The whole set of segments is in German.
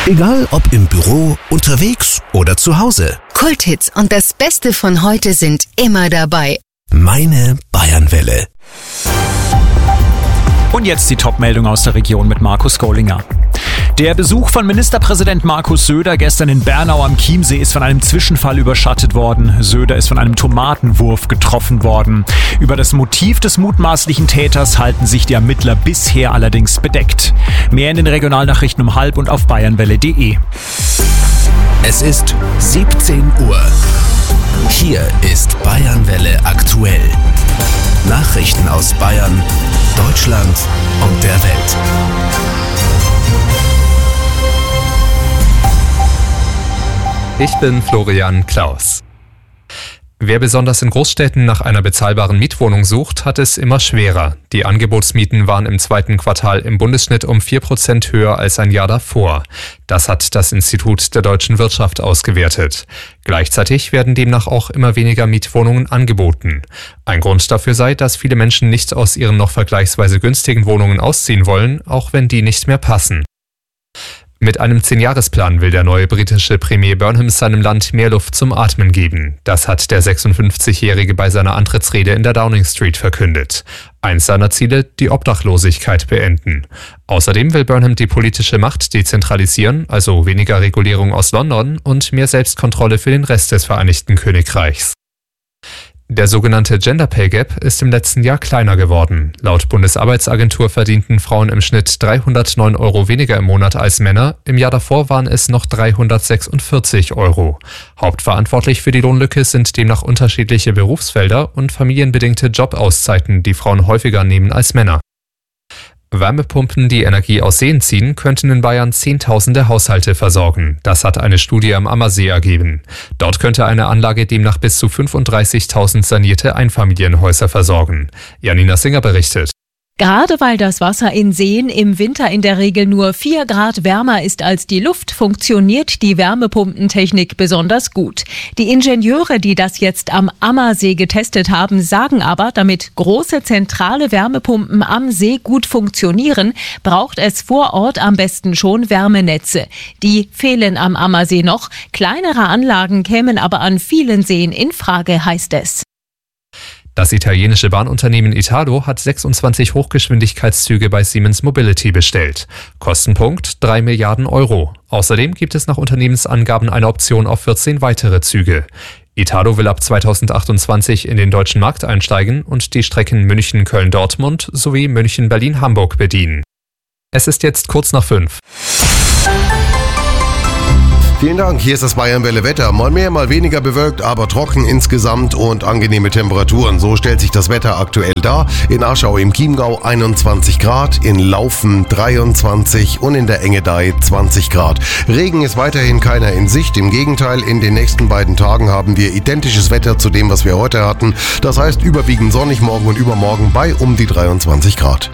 Egal ob im Büro, unterwegs oder zu Hause. Kulthits und das Beste von heute sind immer dabei. Meine Bayernwelle. Und jetzt die Top-Meldung aus der Region mit Markus Gollinger. Der Besuch von Ministerpräsident Markus Söder gestern in Bernau am Chiemsee ist von einem Zwischenfall überschattet worden. Söder ist von einem Tomatenwurf getroffen worden. Über das Motiv des mutmaßlichen Täters halten sich die Ermittler bisher allerdings bedeckt. Mehr in den Regionalnachrichten um 12:30 und auf bayernwelle.de. Es ist 17 Uhr. Hier ist Bayernwelle aktuell. Nachrichten aus Bayern, Deutschland und der Welt. Ich bin Florian Klaus. Wer besonders in Großstädten nach einer bezahlbaren Mietwohnung sucht, hat es immer schwerer. Die Angebotsmieten waren im zweiten Quartal im Bundesschnitt um 4% höher als ein Jahr davor. Das hat das Institut der deutschen Wirtschaft ausgewertet. Gleichzeitig werden demnach auch immer weniger Mietwohnungen angeboten. Ein Grund dafür sei, dass viele Menschen nicht aus ihren noch vergleichsweise günstigen Wohnungen ausziehen wollen, auch wenn die nicht mehr passen. Mit einem 10-Jahresplan will der neue britische Premier Burnham seinem Land mehr Luft zum Atmen geben. Das hat der 56-Jährige bei seiner Antrittsrede in der Downing Street verkündet. Eins seiner Ziele, die Obdachlosigkeit beenden. Außerdem will Burnham die politische Macht dezentralisieren, also weniger Regulierung aus London und mehr Selbstkontrolle für den Rest des Vereinigten Königreichs. Der sogenannte Gender Pay Gap ist im letzten Jahr kleiner geworden. Laut Bundesarbeitsagentur verdienten Frauen im Schnitt 309 € weniger im Monat als Männer. Im Jahr davor waren es noch 346 €. Hauptverantwortlich für die Lohnlücke sind demnach unterschiedliche Berufsfelder und familienbedingte Jobauszeiten, die Frauen häufiger nehmen als Männer. Wärmepumpen, die Energie aus Seen ziehen, könnten in Bayern Zehntausende Haushalte versorgen. Das hat eine Studie am Ammersee ergeben. Dort könnte eine Anlage demnach bis zu 35.000 sanierte Einfamilienhäuser versorgen. Janina Singer berichtet. Gerade weil das Wasser in Seen im Winter in der Regel nur 4 Grad wärmer ist als die Luft, funktioniert die Wärmepumpentechnik besonders gut. Die Ingenieure, die das jetzt am Ammersee getestet haben, sagen aber, damit große zentrale Wärmepumpen am See gut funktionieren, braucht es vor Ort am besten schon Wärmenetze. Die fehlen am Ammersee noch. Kleinere Anlagen kämen aber an vielen Seen in Frage, heißt es. Das italienische Bahnunternehmen Italo hat 26 Hochgeschwindigkeitszüge bei Siemens Mobility bestellt. Kostenpunkt 3 Milliarden €. Außerdem gibt es nach Unternehmensangaben eine Option auf 14 weitere Züge. Italo will ab 2028 in den deutschen Markt einsteigen und die Strecken München-Köln-Dortmund sowie München-Berlin-Hamburg bedienen. Es ist jetzt kurz nach 5. Vielen Dank, hier ist das Bayernwelle Wetter. Mal mehr, mal weniger bewölkt, aber trocken insgesamt und angenehme Temperaturen. So stellt sich das Wetter aktuell dar. In Aschau im Chiemgau 21 Grad, in Laufen 23 und in der Engedei 20 Grad. Regen ist weiterhin keiner in Sicht. Im Gegenteil, in den nächsten beiden Tagen haben wir identisches Wetter zu dem, was wir heute hatten. Das heißt überwiegend sonnig morgen und übermorgen bei um die 23 Grad.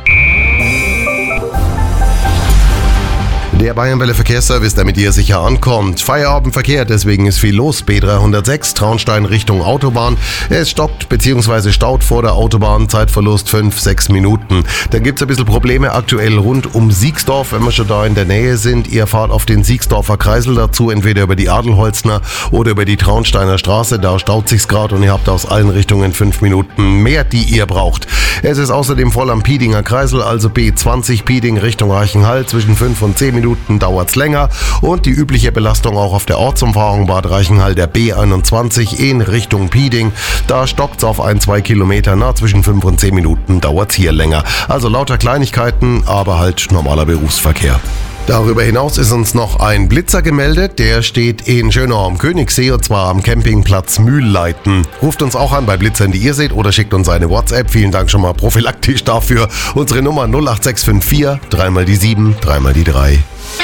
Der Bayernwelle Verkehrsservice, damit ihr sicher ankommt. Feierabendverkehr, deswegen ist viel los. B306, Traunstein Richtung Autobahn. Es stoppt bzw. staut vor der Autobahn. Zeitverlust 5-6 Minuten. Dann gibt es ein bisschen Probleme aktuell rund um Siegsdorf, wenn wir schon da in der Nähe sind. Ihr fahrt auf den Siegsdorfer Kreisel dazu, entweder über die Adelholzner oder über die Traunsteiner Straße. Da staut sich's gerade und ihr habt aus allen Richtungen 5 Minuten mehr, die ihr braucht. Es ist außerdem voll am Piedinger Kreisel, also B20 Pieding Richtung Reichenhall. Zwischen 5 und 10 Minuten dauert's länger und die übliche Belastung auch auf der Ortsumfahrung Bad Reichenhall der B21 in Richtung Pieding. Da stockt's auf 1-2 Kilometer, zwischen 5 und 10 Minuten dauert's hier länger. Also lauter Kleinigkeiten, aber halt normaler Berufsverkehr. Darüber hinaus ist uns noch ein Blitzer gemeldet, der steht in Schönau am Königssee und zwar am Campingplatz Mühlleiten. Ruft uns auch an bei Blitzern, die ihr seht oder schickt uns eine WhatsApp. Vielen Dank schon mal prophylaktisch dafür. Unsere Nummer 08654 3 die 7 3 die 3.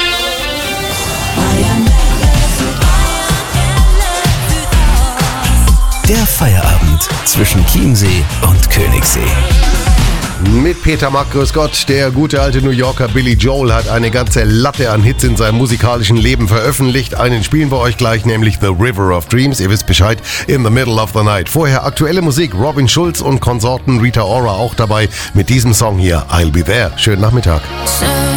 Der Feierabend zwischen Chiemsee und Königssee. Mit Peter Mack, grüß Gott. Der gute alte New Yorker Billy Joel hat eine ganze Latte an Hits in seinem musikalischen Leben veröffentlicht. Einen spielen wir euch gleich, nämlich The River of Dreams. Ihr wisst Bescheid, In the Middle of the Night. Vorher aktuelle Musik, Robin Schulz und Konsorten, Rita Ora auch dabei mit diesem Song hier, I'll Be There. Schönen Nachmittag.